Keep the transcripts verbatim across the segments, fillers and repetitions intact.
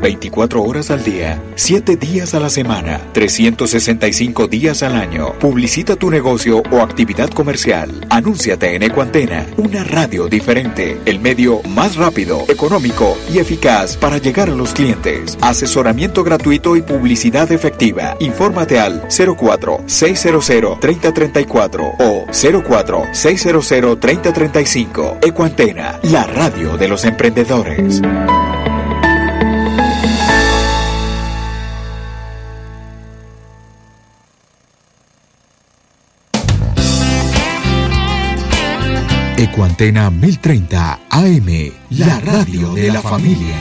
veinticuatro horas al día, siete días a la semana, trescientos sesenta y cinco días al año. Publicita tu negocio o actividad comercial. Anúnciate en Ecuantena, una radio diferente, el medio más rápido, económico y eficaz para llegar a los clientes. Asesoramiento gratuito y publicidad efectiva. Infórmate al cero cuatro, seis cero cero, tres cero tres cuatro o cero cuatro, seis cero cero, tres cero tres cinco. Ecuantena, la radio de los emprendedores. Ecuantena mil treinta A M, la radio de la familia.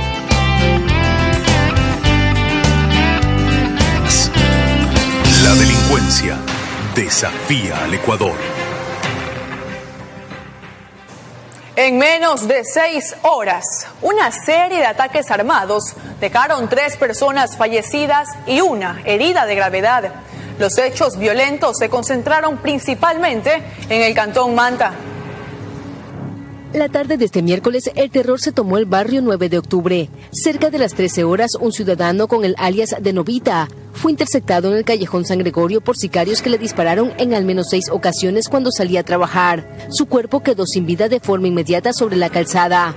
La delincuencia desafía al Ecuador. En menos de seis horas, una serie de ataques armados dejaron tres personas fallecidas y una herida de gravedad. Los hechos violentos se concentraron principalmente en el cantón Manta. La tarde de este miércoles, el terror se tomó el barrio nueve de octubre. Cerca de las trece horas, un ciudadano con el alias de Novita fue interceptado en el callejón San Gregorio por sicarios que le dispararon en al menos seis ocasiones cuando salía a trabajar. Su cuerpo quedó sin vida de forma inmediata sobre la calzada.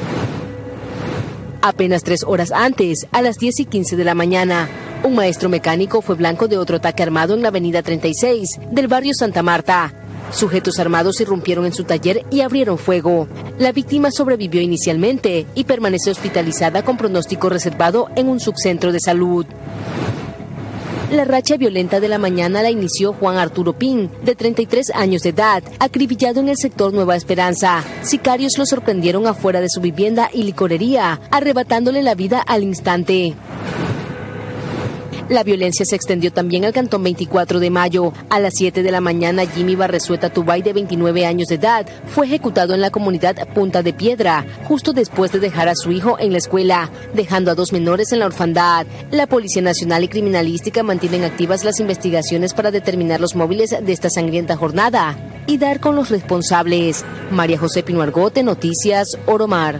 Apenas tres horas antes, a las diez y quince de la mañana, un maestro mecánico fue blanco de otro ataque armado en la avenida treinta y seis del barrio Santa Marta. Sujetos armados irrumpieron en su taller y abrieron fuego. La víctima sobrevivió inicialmente y permanece hospitalizada con pronóstico reservado en un subcentro de salud. La racha violenta de la mañana la inició Juan Arturo Pin, de treinta y tres años de edad, acribillado en el sector Nueva Esperanza. Sicarios lo sorprendieron afuera de su vivienda y licorería, arrebatándole la vida al instante. La violencia se extendió también al cantón veinticuatro de mayo. A las siete de la mañana, Jimmy Barresueta Tubay, de veintinueve años de edad, fue ejecutado en la comunidad Punta de Piedra, justo después de dejar a su hijo en la escuela, dejando a dos menores en la orfandad. La Policía Nacional y Criminalística mantienen activas las investigaciones para determinar los móviles de esta sangrienta jornada y dar con los responsables. María José Pino Argote, Noticias Oromar.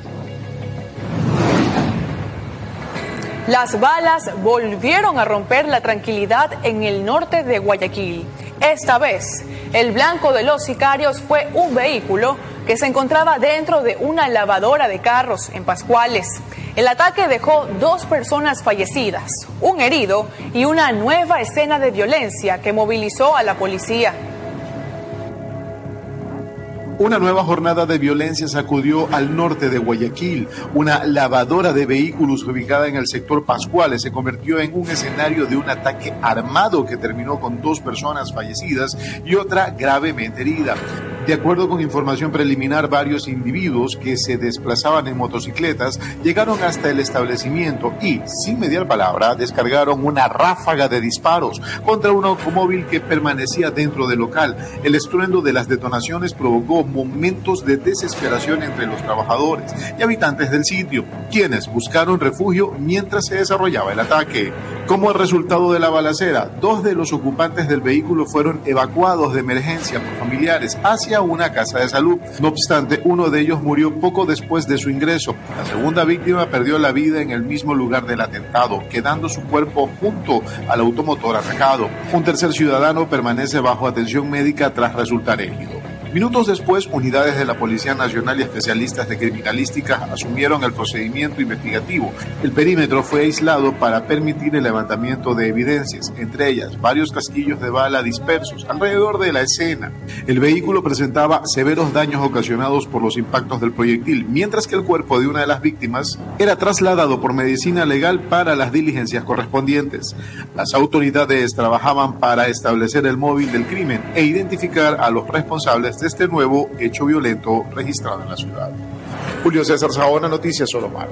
Las balas volvieron a romper la tranquilidad en el norte de Guayaquil. Esta vez, el blanco de los sicarios fue un vehículo que se encontraba dentro de una lavadora de carros en Pascuales. El ataque dejó dos personas fallecidas, un herido y una nueva escena de violencia que movilizó a la policía. Una nueva jornada de violencia sacudió al norte de Guayaquil. Una lavadora de vehículos ubicada en el sector Pascuales se convirtió en un escenario de un ataque armado que terminó con dos personas fallecidas y otra gravemente herida. De acuerdo con información preliminar, varios individuos que se desplazaban en motocicletas llegaron hasta el establecimiento y, sin mediar palabra, descargaron una ráfaga de disparos contra un automóvil que permanecía dentro del local. El estruendo de las detonaciones provocó momentos de desesperación entre los trabajadores y habitantes del sitio, quienes buscaron refugio mientras se desarrollaba el ataque. Como resultado de la balacera, dos de los ocupantes del vehículo fueron evacuados de emergencia por familiares hacia una casa de salud. No obstante, uno de ellos murió poco después de su ingreso. La segunda víctima perdió la vida en el mismo lugar del atentado, quedando su cuerpo junto al automotor atacado. Un tercer ciudadano permanece bajo atención médica tras resultar herido. Minutos después, unidades de la Policía Nacional y especialistas de criminalística asumieron el procedimiento investigativo. El perímetro fue aislado para permitir el levantamiento de evidencias, entre ellas varios casquillos de bala dispersos alrededor de la escena. El vehículo presentaba severos daños ocasionados por los impactos del proyectil, mientras que el cuerpo de una de las víctimas era trasladado por medicina legal para las diligencias correspondientes. Las autoridades trabajaban para establecer el móvil del crimen e identificar a los responsables de este nuevo hecho violento registrado en la ciudad. Julio César Saona, Noticias Solomar.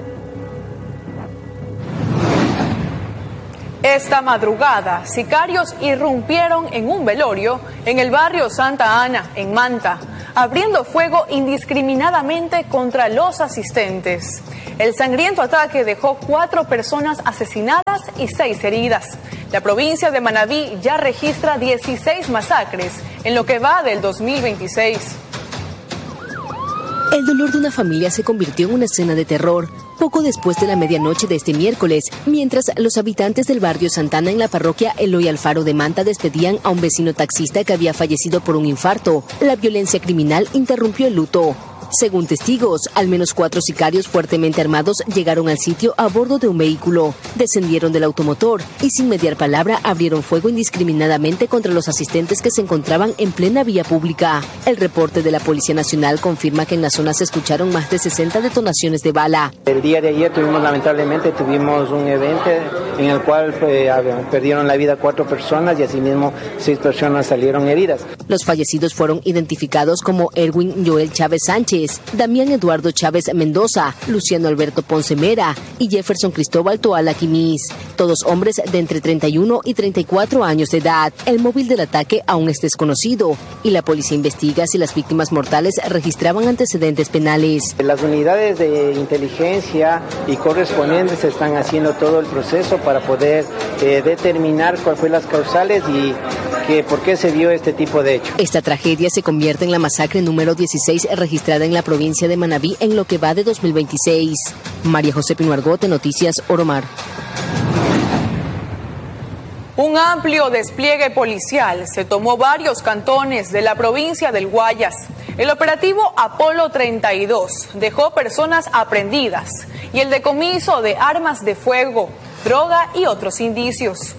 Esta madrugada, sicarios irrumpieron en un velorio en el barrio Santa Ana, en Manta, abriendo fuego indiscriminadamente contra los asistentes. El sangriento ataque dejó cuatro personas asesinadas y seis heridas. La provincia de Manabí ya registra dieciséis masacres en lo que va del dos mil veintiséis. El dolor de una familia se convirtió en una escena de terror poco después de la medianoche de este miércoles, mientras los habitantes del barrio Santana en la parroquia Eloy Alfaro de Manta despedían a un vecino taxista que había fallecido por un infarto. La violencia criminal interrumpió el luto. Según testigos, al menos cuatro sicarios fuertemente armados llegaron al sitio a bordo de un vehículo, descendieron del automotor y sin mediar palabra abrieron fuego indiscriminadamente contra los asistentes que se encontraban en plena vía pública. El reporte de la Policía Nacional confirma que en la zona se escucharon más de sesenta detonaciones de bala. El día de ayer tuvimos, lamentablemente, tuvimos un evento en el cual eh, perdieron la vida cuatro personas y asimismo seis personas salieron heridas. Los fallecidos fueron identificados como Erwin Joel Chávez Sánchez, Damián Eduardo Chávez Mendoza, Luciano Alberto Ponce Mera y Jefferson Cristóbal Toala Quimis, todos hombres de entre treinta y uno y treinta y cuatro años de edad. El móvil del ataque aún es desconocido y la policía investiga si las víctimas mortales registraban antecedentes penales. Las unidades de inteligencia y correspondientes están haciendo todo el proceso para poder eh, determinar cuáles fueron las causales y que por qué se dio este tipo de hecho. Esta tragedia se convierte en la masacre número dieciséis registrada en la provincia de Manabí en lo que va de dos mil veintiséis. María José Pino Argote, Noticias Oromar. Un amplio despliegue policial se tomó varios cantones de la provincia del Guayas. El operativo Apolo treinta y dos dejó personas aprehendidas y el decomiso de armas de fuego, droga y otros indicios.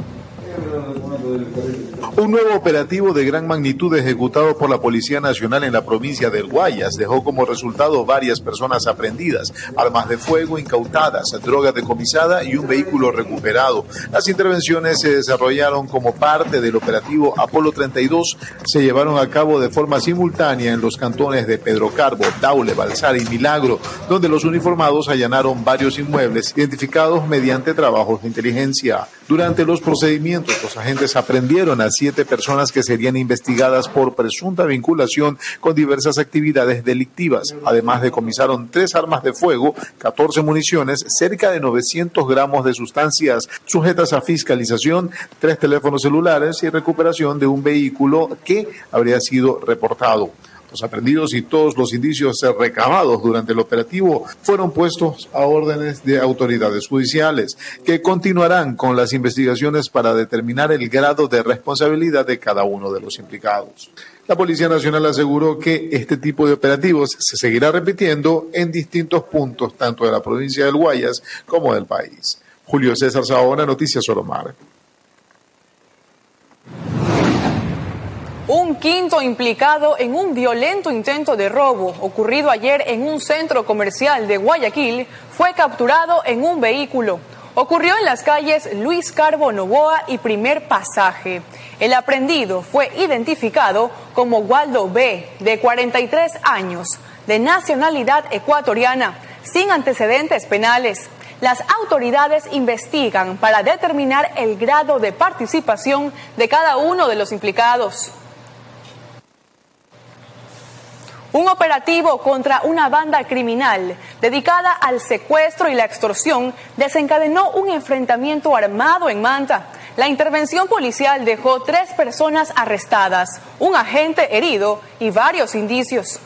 Un nuevo operativo de gran magnitud ejecutado por la Policía Nacional en la provincia del Guayas dejó como resultado varias personas aprehendidas, armas de fuego incautadas, droga decomisada y un vehículo recuperado. Las intervenciones se desarrollaron como parte del operativo Apolo treinta y dos. Se llevaron a cabo de forma simultánea en los cantones de Pedro Carbo, Daule, Balsar y Milagro, donde los uniformados allanaron varios inmuebles identificados mediante trabajos de inteligencia. Durante los procedimientos, los agentes aprendieron a siete personas que serían investigadas por presunta vinculación con diversas actividades delictivas. Además, decomisaron tres armas de fuego, catorce municiones, cerca de novecientos gramos de sustancias sujetas a fiscalización, tres teléfonos celulares y recuperación de un vehículo que habría sido reportado. Los aprehendidos y todos los indicios recabados durante el operativo fueron puestos a órdenes de autoridades judiciales, que continuarán con las investigaciones para determinar el grado de responsabilidad de cada uno de los implicados. La Policía Nacional aseguró que este tipo de operativos se seguirá repitiendo en distintos puntos, tanto de la provincia del Guayas como del país. Julio César Saona, Noticias Oromar. Un quinto implicado en un violento intento de robo ocurrido ayer en un centro comercial de Guayaquil fue capturado en un vehículo. Ocurrió en las calles Luis Carbo Novoa y Primer Pasaje. El aprehendido fue identificado como Waldo B., de cuarenta y tres años, de nacionalidad ecuatoriana, sin antecedentes penales. Las autoridades investigan para determinar el grado de participación de cada uno de los implicados. Un operativo contra una banda criminal dedicada al secuestro y la extorsión desencadenó un enfrentamiento armado en Manta. La intervención policial dejó tres personas arrestadas, un agente herido y varios indicios.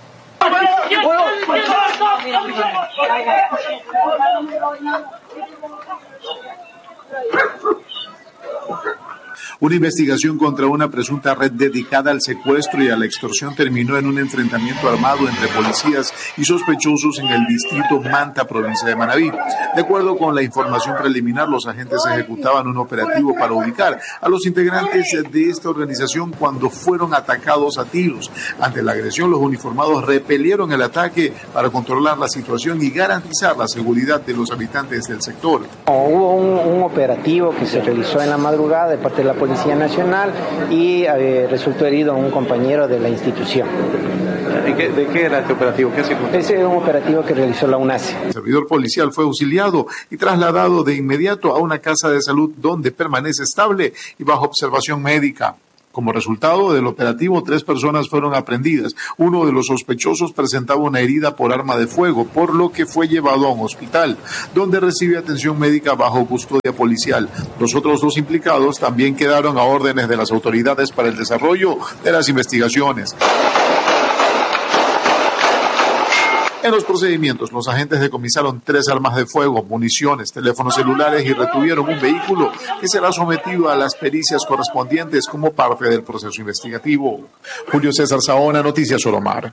Una investigación contra una presunta red dedicada al secuestro y a la extorsión terminó en un enfrentamiento armado entre policías y sospechosos en el distrito Manta, provincia de Manabí. De acuerdo con la información preliminar, los agentes ejecutaban un operativo para ubicar a los integrantes de esta organización cuando fueron atacados a tiros. Ante la agresión, los uniformados repelieron el ataque para controlar la situación y garantizar la seguridad de los habitantes del sector. Hubo un, un operativo que se realizó en la madrugada de parte de la Policía Nacional y eh, resultó herido un compañero de la institución. ¿Y qué, de qué era este operativo? ¿Qué hacía? Ese era un operativo que realizó la UNACE. El servidor policial fue auxiliado y trasladado de inmediato a una casa de salud donde permanece estable y bajo observación médica. Como resultado del operativo, tres personas fueron aprehendidas. Uno de los sospechosos presentaba una herida por arma de fuego, por lo que fue llevado a un hospital, donde recibe atención médica bajo custodia policial. Los otros dos implicados también quedaron a órdenes de las autoridades para el desarrollo de las investigaciones. En los procedimientos, los agentes decomisaron tres armas de fuego, municiones, teléfonos celulares y retuvieron un vehículo que será sometido a las pericias correspondientes como parte del proceso investigativo. Julio César Saona, Noticias Solomar.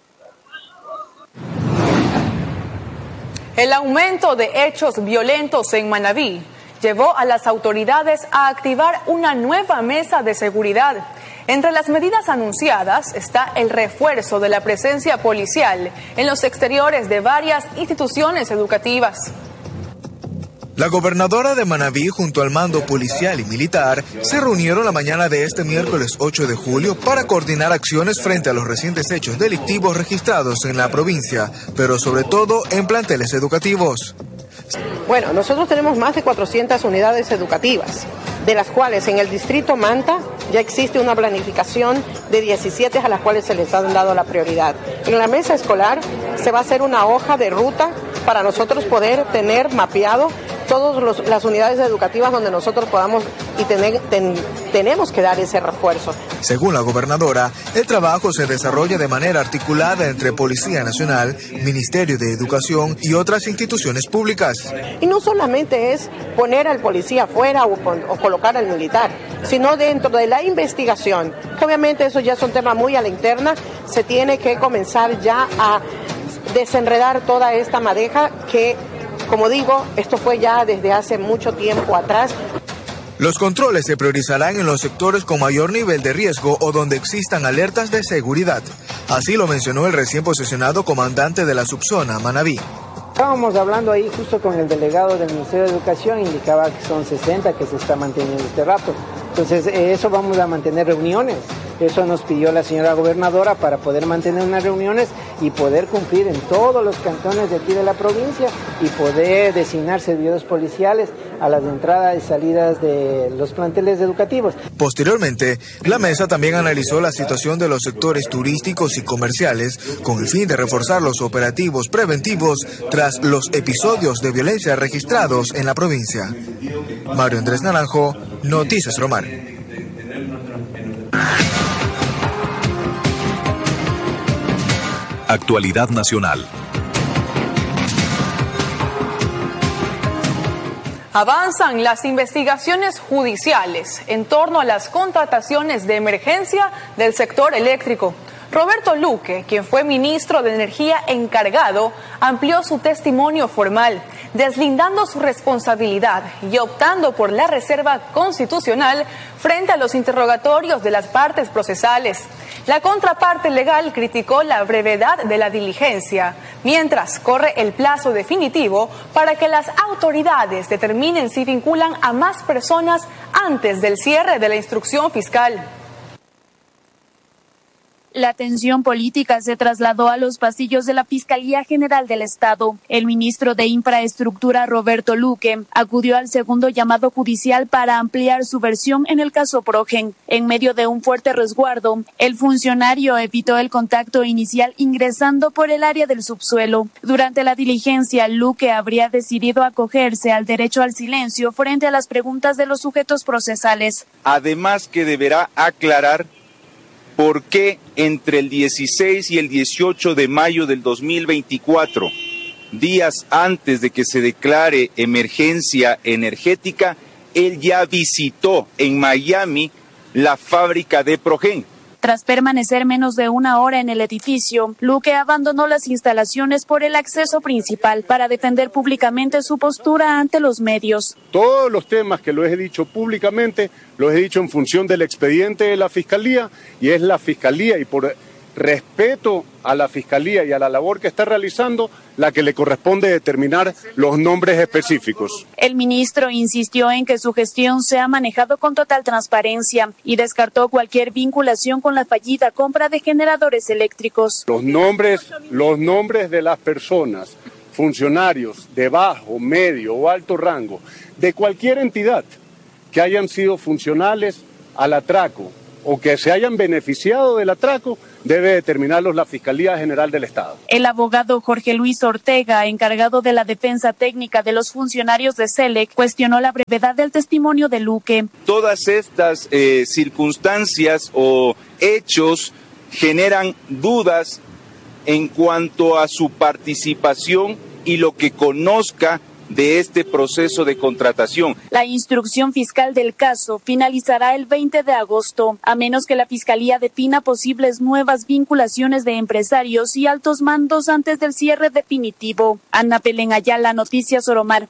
El aumento de hechos violentos en Manabí llevó a las autoridades a activar una nueva mesa de seguridad. Entre las medidas anunciadas está el refuerzo de la presencia policial en los exteriores de varias instituciones educativas. La gobernadora de Manabí junto al mando policial y militar se reunieron la mañana de este miércoles ocho de julio para coordinar acciones frente a los recientes hechos delictivos registrados en la provincia, pero sobre todo en planteles educativos. Bueno, nosotros tenemos más de cuatrocientas unidades educativas, de las cuales en el distrito Manta ya existe una planificación de diecisiete a las cuales se les ha dado la prioridad. En la mesa escolar se va a hacer una hoja de ruta para nosotros poder tener mapeado todas las unidades educativas donde nosotros podamos y tener, ten, tenemos que dar ese refuerzo. Según la gobernadora, el trabajo se desarrolla de manera articulada entre Policía Nacional, Ministerio de Educación y otras instituciones públicas. Y no solamente es poner al policía afuera o, o colocar al militar, sino dentro de la investigación. Obviamente eso ya es un tema muy a la interna, se tiene que comenzar ya a desenredar toda esta madeja que, como digo, esto fue ya desde hace mucho tiempo atrás. Los controles se priorizarán en los sectores con mayor nivel de riesgo o donde existan alertas de seguridad. Así lo mencionó el recién posesionado comandante de la subzona, Manabí. Estábamos hablando ahí justo con el delegado del Ministerio de Educación, indicaba que son sesenta que se está manteniendo este rato. Entonces, eso vamos a mantener reuniones. Eso nos pidió la señora gobernadora para poder mantener unas reuniones y poder cumplir en todos los cantones de aquí de la provincia y poder designar servidores policiales a las entradas y salidas de los planteles educativos. Posteriormente, la mesa también analizó la situación de los sectores turísticos y comerciales con el fin de reforzar los operativos preventivos tras los episodios de violencia registrados en la provincia. Mario Andrés Naranjo, Noticias Romar. Actualidad nacional. Avanzan las investigaciones judiciales en torno a las contrataciones de emergencia del sector eléctrico. Roberto Luque, quien fue ministro de Energía encargado, amplió su testimonio formal, deslindando su responsabilidad y optando por la reserva constitucional frente a los interrogatorios de las partes procesales. La contraparte legal criticó la brevedad de la diligencia, mientras corre el plazo definitivo para que las autoridades determinen si vinculan a más personas antes del cierre de la instrucción fiscal. La tensión política se trasladó a los pasillos de la Fiscalía General del Estado. El ministro de Infraestructura, Roberto Luque, acudió al segundo llamado judicial para ampliar su versión en el caso Progen. En medio de un fuerte resguardo, el funcionario evitó el contacto inicial ingresando por el área del subsuelo. Durante la diligencia, Luque habría decidido acogerse al derecho al silencio frente a las preguntas de los sujetos procesales. Además que deberá aclarar ¿por qué entre el dieciséis y el dieciocho de mayo del dos mil veinticuatro, días antes de que se declare emergencia energética, él ya visitó en Miami la fábrica de Progen? Tras permanecer menos de una hora en el edificio, Luque abandonó las instalaciones por el acceso principal para defender públicamente su postura ante los medios. Todos los temas que lo he dicho públicamente, los he dicho en función del expediente de la Fiscalía, y es la Fiscalía, y por respeto a la Fiscalía y a la labor que está realizando, la que le corresponde determinar los nombres específicos. El ministro insistió en que su gestión se ha manejado con total transparencia y descartó cualquier vinculación con la fallida compra de generadores eléctricos. Los nombres, los nombres de las personas, funcionarios de bajo, medio o alto rango, de cualquier entidad que hayan sido funcionales al atraco o que se hayan beneficiado del atraco, debe determinarlos la Fiscalía General del Estado. El abogado Jorge Luis Ortega, encargado de la defensa técnica de los funcionarios de SELEC, cuestionó la brevedad del testimonio de Luque. Todas estas eh, circunstancias o hechos generan dudas en cuanto a su participación y lo que conozca de este proceso de contratación. La instrucción fiscal del caso finalizará el veinte de agosto, a menos que la Fiscalía defina posibles nuevas vinculaciones de empresarios y altos mandos antes del cierre definitivo. Ana Belén Ayala, Noticias Oromar.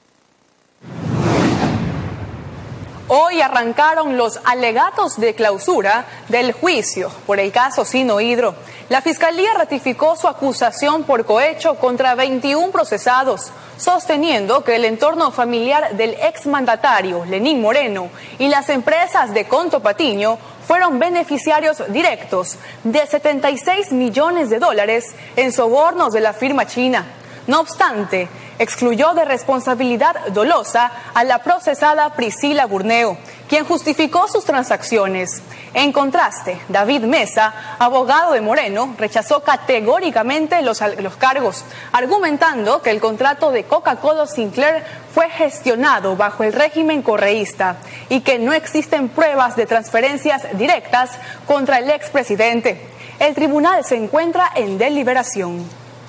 Hoy arrancaron los alegatos de clausura del juicio por el caso Sinohidro. La Fiscalía ratificó su acusación por cohecho contra veintiún procesados, sosteniendo que el entorno familiar del exmandatario Lenín Moreno y las empresas de Conto Patiño fueron beneficiarios directos de setenta y seis millones de dólares en sobornos de la firma china. No obstante, excluyó de responsabilidad dolosa a la procesada Priscila Burneo, quien justificó sus transacciones. En contraste, David Mesa, abogado de Moreno, rechazó categóricamente los, los cargos, argumentando que el contrato de Coca-Cola Sinclair fue gestionado bajo el régimen correísta y que no existen pruebas de transferencias directas contra el expresidente. El tribunal se encuentra en deliberación.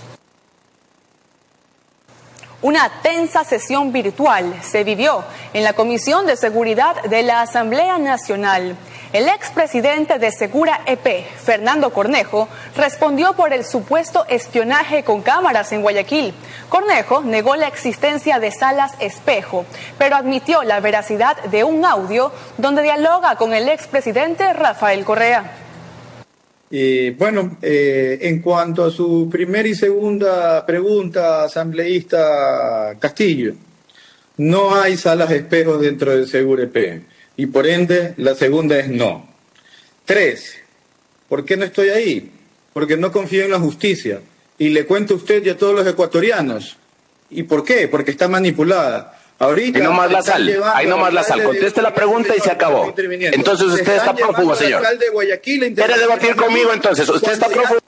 Una tensa sesión virtual se vivió en la Comisión de Seguridad de la Asamblea Nacional. El expresidente de Segura E P, Fernando Cornejo, respondió por el supuesto espionaje con cámaras en Guayaquil. Cornejo negó la existencia de salas espejo, pero admitió la veracidad de un audio donde dialoga con el expresidente Rafael Correa. Eh, bueno, eh, en cuanto a su primera y segunda pregunta, asambleísta Castillo, no hay salas espejos dentro del Segura E P y por ende la segunda es no. Tres, ¿por qué no estoy ahí? Porque no confío en la justicia y le cuento a usted y a todos los ecuatorianos. ¿Y por qué? Porque está manipulada. Ahorita ahí nomás la sal, ahí nomás la sal, conteste la pregunta y se acabó. Entonces usted está prófugo, señor. ¿Quiere debatir conmigo entonces? Usted está prófugo.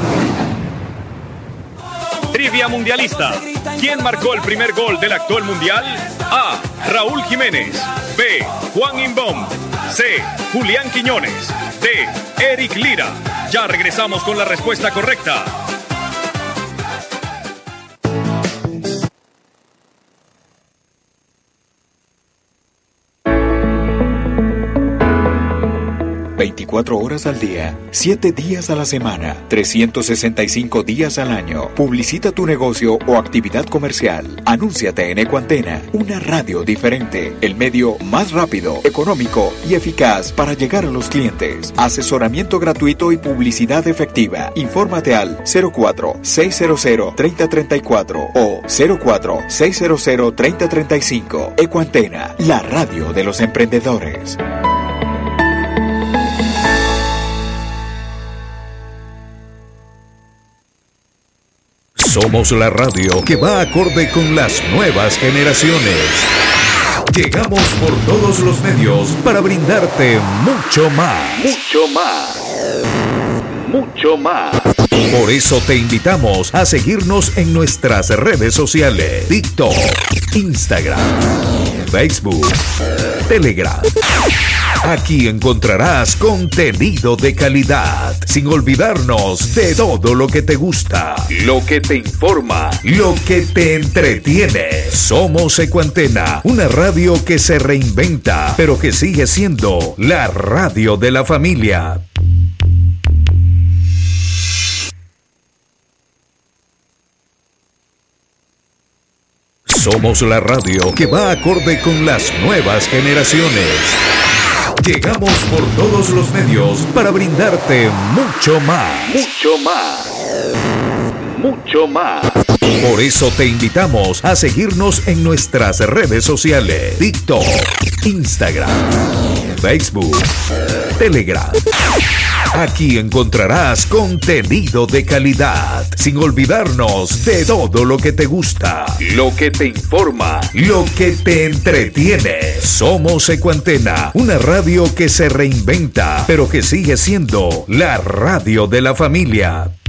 Trivia mundialista. ¿Quién marcó el primer gol del actual mundial? A. Raúl Jiménez. B. Juan Imbom. C. Julián Quiñones. D. Eric Lira. Ya regresamos con la respuesta correcta. veinticuatro horas al día, siete días a la semana, trescientos sesenta y cinco días al año. Publicita tu negocio o actividad comercial. Anúnciate en Ecuantena, una radio diferente, el medio más rápido, económico y eficaz para llegar a los clientes. Asesoramiento gratuito y publicidad efectiva. Infórmate al cero cuatro, seis cero cero, tres cero tres cuatro o cero cuatro, seis cero cero, tres cero tres cinco. Ecuantena, la radio de los emprendedores. Somos la radio que va acorde con las nuevas generaciones. Llegamos por todos los medios para brindarte mucho más. Mucho más. Mucho más. Por eso te invitamos a seguirnos en nuestras redes sociales: TikTok, Instagram, Facebook, Telegram. Aquí encontrarás contenido de calidad, sin olvidarnos de todo lo que te gusta, lo que te informa, lo que te entretiene. Somos Ecuantena, una radio que se reinventa, pero que sigue siendo la radio de la familia. Somos la radio que va acorde con las nuevas generaciones. Llegamos por todos los medios para brindarte mucho más. Mucho más. Mucho más. Por eso te invitamos a seguirnos en nuestras redes sociales: TikTok, Instagram, Facebook, Telegram. Aquí encontrarás contenido de calidad, sin olvidarnos de todo lo que te gusta, lo que te informa, lo que te entretiene. Somos Ecuantena, una radio que se reinventa, pero que sigue siendo la radio de la familia.